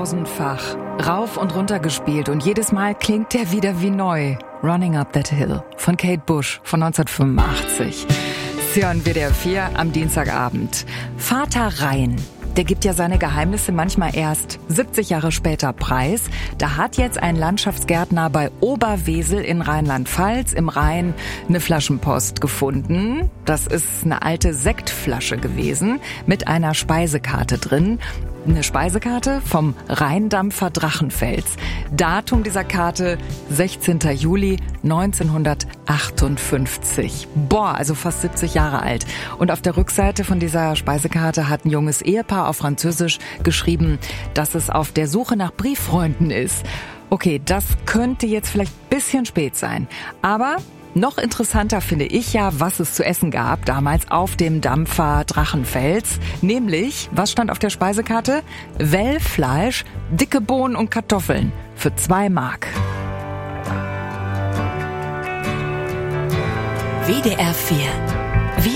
tausendfach rauf und runter gespielt und jedes Mal klingt der wieder wie neu. Running Up That Hill von Kate Bush von 1985. Sie hören WDR 4 am Dienstagabend. Vater Rhein, der gibt ja seine Geheimnisse manchmal erst 70 Jahre später preis. Da hat jetzt ein Landschaftsgärtner bei Oberwesel in Rheinland-Pfalz im Rhein eine Flaschenpost gefunden. Das ist eine alte Sektflasche gewesen mit einer Speisekarte drin. Eine Speisekarte vom Rheindampfer Drachenfels. Datum dieser Karte 16. Juli 1958. Boah, also fast 70 Jahre alt. Und auf der Rückseite von dieser Speisekarte hat ein junges Ehepaar auf Französisch geschrieben, dass es auf der Suche nach Brieffreunden ist. Okay, das könnte jetzt vielleicht ein bisschen spät sein. Aber noch interessanter finde ich ja, was es zu essen gab damals auf dem Dampfer Drachenfels. Nämlich, was stand auf der Speisekarte? Wellfleisch, dicke Bohnen und Kartoffeln für 2 Mark. WDR 4